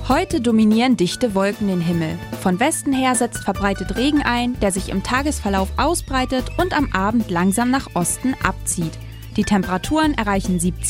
Heute dominieren dichte Wolken den Himmel. Von Westen her setzt verbreitet Regen ein, der sich im Tagesverlauf ausbreitet und am Abend langsam nach Osten abzieht. Die Temperaturen erreichen 17